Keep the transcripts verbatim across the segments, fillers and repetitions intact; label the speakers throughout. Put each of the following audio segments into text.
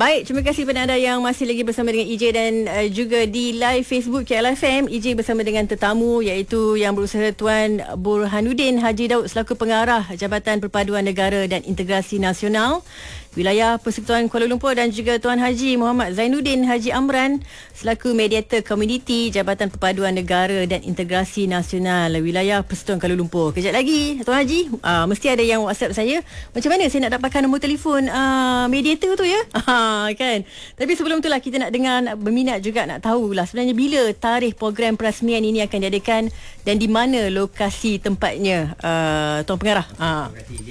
Speaker 1: Baik, terima kasih kepada anda yang masih lagi bersama dengan E J dan uh, juga di live Facebook K L F M. E J bersama dengan tetamu iaitu yang berusaha Tuan Burhanuddin Haji Daud selaku pengarah Jabatan Perpaduan Negara dan Integrasi Nasional Wilayah Persekutuan Kuala Lumpur, dan juga Tuan Haji Muhammad Zainuddin Haji Amran selaku Mediator Komuniti Jabatan Perpaduan Negara dan Integrasi Nasional Wilayah Persekutuan Kuala Lumpur. Kejap lagi Tuan Haji, uh, mesti ada yang WhatsApp saya, macam mana saya nak dapatkan nombor telefon uh, mediator tu ya? Kan? Tapi sebelum itulah kita nak dengar, nak berminat juga nak tahulah sebenarnya bila tarikh program perasmian ini akan diadakan dan di mana lokasi tempatnya, uh, Tuan Pengarah. Uh.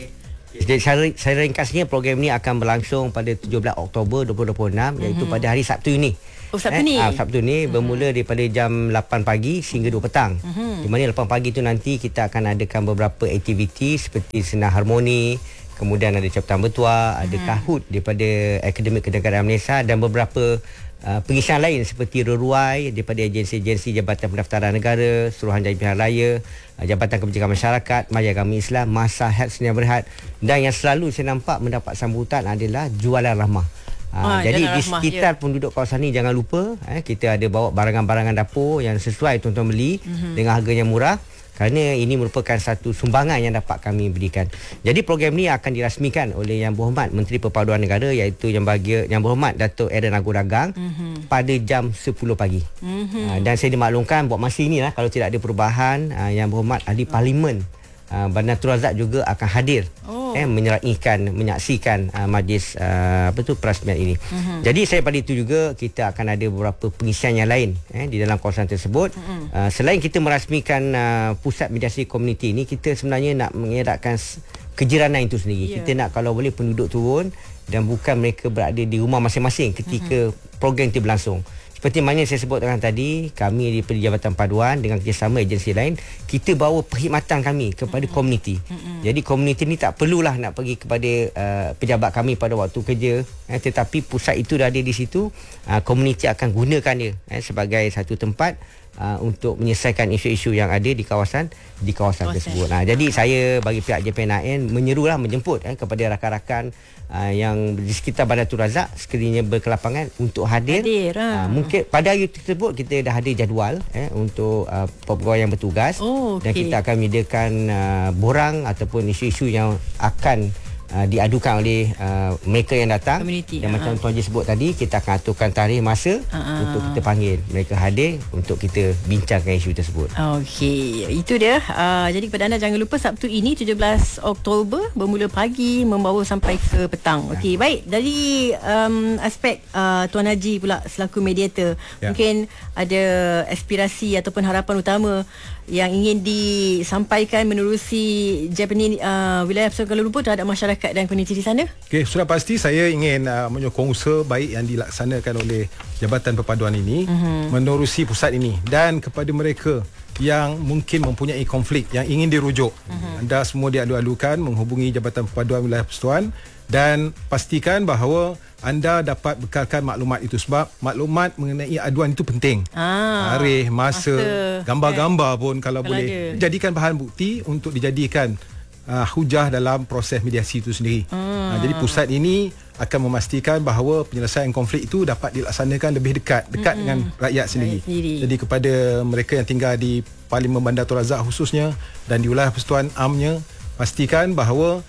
Speaker 2: Jadi saya, saya ringkasnya, program ini akan berlangsung pada tujuh belas Oktober dua ribu dua puluh enam, mm-hmm. iaitu pada hari Sabtu ini.
Speaker 1: Oh, Sabtu eh, ni?
Speaker 2: Ah, Sabtu ni mm-hmm. bermula daripada jam lapan pagi sehingga dua petang. Mm-hmm. Di mana lapan pagi tu nanti kita akan adakan beberapa aktiviti seperti senam harmoni, kemudian ada caputan bertuah, ada mm-hmm. kahut daripada Akademi Kenegaraan Malaysia dan beberapa Uh, pengisian lain seperti reruai daripada agensi-agensi Jabatan Pendaftaran Negara, Suruhanjaya Pilihan Raya, uh, Jabatan Kebajikan Masyarakat, Majlis Agama Islam, Masa Health Seni Berhad, dan yang selalu saya nampak mendapat sambutan adalah jualan rahmah. Uh, ah, jadi di sekitar ya. penduduk kawasan ni jangan lupa eh, kita ada bawa barangan-barangan dapur yang sesuai tuan-tuan beli mm-hmm. dengan harganya murah, kerana ini merupakan satu sumbangan yang dapat kami berikan. Jadi program ni akan dirasmikan oleh Yang Berhormat Menteri Perpaduan Negara, iaitu Yang Bahagia Yang Berhormat Datuk Aaron Agor Dagang mm-hmm. pada jam sepuluh pagi. Mm-hmm. Uh, dan saya dimaklumkan buat masa inilah kalau tidak ada perubahan, uh, Yang Berhormat Ahli Parlimen uh, Bandar Tun Razak juga akan hadir oh. eh, menyeraikan, menyaksikan uh, majlis uh, apa tu perasmian ini. Mm-hmm. Jadi saya pada itu juga kita akan ada beberapa pengisian yang lain eh, di dalam kawasan tersebut. Mm-hmm. Uh, selain kita merasmikan uh, pusat mediasi komuniti ini, kita sebenarnya nak mengedarkan kejiranan itu sendiri. Yeah. Kita nak kalau boleh penduduk turun dan bukan mereka berada di rumah masing-masing ketika mm-hmm. program itu berlangsung. Seperti mana saya sebutkan tadi, kami di Jabatan Paduan dengan kerjasama agensi lain, kita bawa perkhidmatan kami kepada mm-hmm. komuniti. Mm-hmm. Jadi komuniti ni tak perlulah nak pergi kepada uh, pejabat kami pada waktu kerja, eh, tetapi pusat itu dah ada di situ. Uh, komuniti akan gunakan dia eh, sebagai satu tempat uh, untuk menyelesaikan isu-isu yang ada di kawasan di kawasan Kawasan. tersebut. Nah, jadi saya bagi pihak J P N A N menyerulah, menjemput eh, kepada rakan-rakan uh, yang di sekitar Bandar Tun Razak sekiranya berkelapangan untuk hadir. hadir ha. uh, mungkin pada hari tersebut kita dah ada jadual eh, untuk uh, pegawai yang bertugas oh, okay. dan kita akan menyediakan uh, borang ataupun isu-isu yang akan Uh, diadukan oleh uh, mereka yang datang. Community, dan uh-huh. macam Tuan Haji sebut tadi, kita akan aturkan tarikh masa uh-huh. untuk kita panggil mereka hadir untuk kita bincangkan isu tersebut.
Speaker 1: Okey, itu dia. Uh, jadi kepada anda jangan lupa Sabtu ini tujuh belas Oktober bermula pagi membawa sampai ke petang. Okey, ya. Baik. Dari um, aspek uh, Tuan Haji pula selaku mediator, ya. mungkin ada aspirasi ataupun harapan utama yang ingin disampaikan menerusi Japanese uh, wilayah Persekutuan Kuala Lumpur terhadap masyarakat dan komuniti di sana?
Speaker 3: Okey, sudah pasti saya ingin uh, menyokong usaha baik yang dilaksanakan oleh Jabatan Perpaduan ini uh-huh. menerusi pusat ini, dan kepada mereka yang mungkin mempunyai konflik yang ingin dirujuk, uh-huh. anda semua diadu-adukan menghubungi Jabatan Perpaduan Wilayah Persekutuan dan pastikan bahawa anda dapat bekalkan maklumat itu, sebab maklumat mengenai aduan itu penting. Ah, tarikh, masa, masa, gambar-gambar pun kalau, kalau boleh ada. Jadikan bahan bukti untuk dijadikan uh, hujah dalam proses mediasi itu sendiri. Hmm. Uh, jadi pusat ini akan memastikan bahawa penyelesaian konflik itu dapat dilaksanakan lebih dekat dekat hmm. dengan rakyat sendiri. sendiri. Jadi kepada mereka yang tinggal di Parlimen Bandar Tun Razak khususnya dan di wilayah persekutuan amnya, pastikan bahawa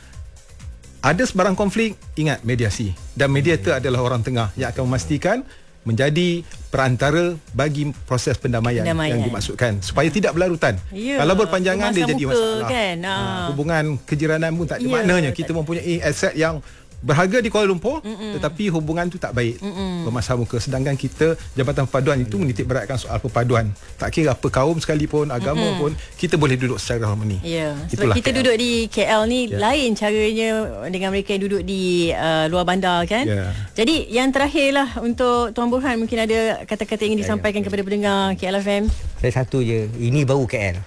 Speaker 3: ada sebarang konflik, ingat mediasi. Dan mediator adalah orang tengah yang akan memastikan menjadi perantara bagi proses pendamaian, pendamaian. yang dimaksudkan, supaya tidak berlarutan. Ya, kalau berpanjangan dia jadi masalah. Kan? Ha. Hubungan kejiranan pun tak ada ya, maknanya. Kita tak mempunyai aset yang berharga di Kuala Lumpur, Mm-mm. tetapi hubungan tu tak baik bermasa muka. Sedangkan kita Jabatan Perpaduan itu menitik beratkan soal perpaduan. Tak kira apa kaum sekalipun, agama Mm-mm. pun, kita boleh duduk secara harmoni.
Speaker 1: Ya. Sebab kita K L. duduk di K L ni ya. lain caranya dengan mereka yang duduk di uh, luar bandar kan. Ya. Jadi yang terakhirlah untuk Tuan Burhan, mungkin ada kata-kata yang ingin disampaikan ya, ya. kepada pendengar K L F M.
Speaker 2: Saya satu je, ini baru K L.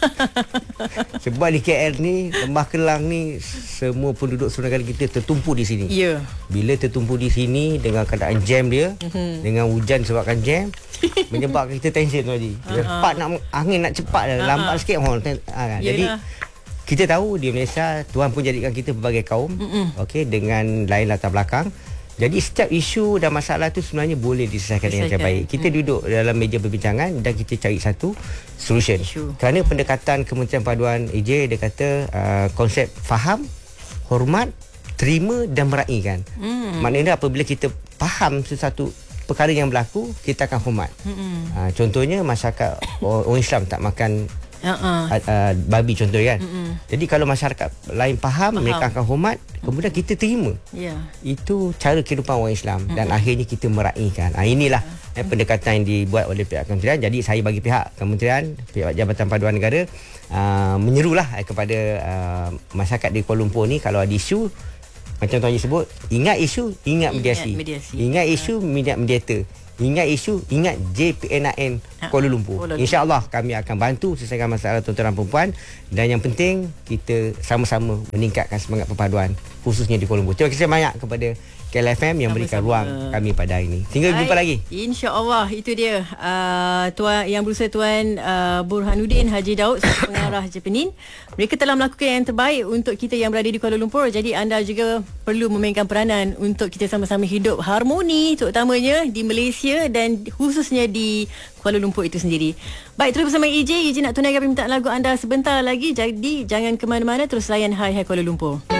Speaker 2: Sebab di K L ni, Lembah Kelang ni, semua penduduk seluruh negara kita tertumpu di sini.
Speaker 1: Ya.
Speaker 2: Bila tertumpu di sini dengan keadaan jam dia, mm-hmm. dengan hujan sebabkan jam, menyebabkan kita tension tadi. Cepat nak angin nak cepat dah, lambat sikit oh, ha, jadi kita tahu di Malaysia Tuhan pun jadikan kita berbagai kaum, okey, dengan lain latar belakang. Jadi setiap isu dan masalah tu sebenarnya boleh diselesaikan dengan cara baik. Kita hmm. duduk dalam meja perbincangan dan kita cari satu solution. Isu. Kerana pendekatan Kementerian Perpaduan A J, dia kata uh, konsep faham, hormat, terima dan meraihkan. Hmm. Maknanya apabila kita faham sesuatu perkara yang berlaku, kita akan hormat. Hmm. Uh, contohnya masyarakat orang Islam tak makan Uh-uh. Uh, uh, babi contoh kan. Uh-uh. Jadi kalau masyarakat lain faham, faham, mereka akan hormat, kemudian kita terima. Yeah. Itu cara kehidupan orang Islam. Uh-uh. Dan akhirnya kita meraihkan. uh, Inilah uh-uh. eh, pendekatan yang dibuat oleh pihak kementerian. Jadi saya bagi pihak kementerian, pihak Jabatan Paduan Negara uh, menyerulah eh, kepada uh, masyarakat di Kuala Lumpur ni, kalau ada isu macam Tuan Haji sebut, ingat isu, ingat mediasi, ingat, mediasi. ingat isu, ingat mediator, ingat isu, ingat J P N A N Kuala Lumpur. InsyaAllah kami akan bantu selesaikan masalah tuan-tuan dan perempuan. Dan yang penting, kita sama-sama meningkatkan semangat perpaduan, khususnya di Kuala Lumpur. Terima kasih banyak kepada K L F M yang berikan ruang kami pada hari ini. Tinggal jumpa lagi.
Speaker 1: InsyaAllah, itu dia uh, tuan yang berusaha Tuan uh, Burhanuddin Haji Daud, pengarah Jepenin. Mereka telah melakukan yang terbaik untuk kita yang berada di Kuala Lumpur. Jadi anda juga perlu memainkan peranan untuk kita sama-sama hidup harmoni, terutamanya di Malaysia dan khususnya di Kuala Lumpur itu sendiri. Baik, terus bersama E J. E J nak tunaikan permintaan lagu anda sebentar lagi. Jadi jangan ke mana-mana, terus layan Hai Hai Kuala Lumpur.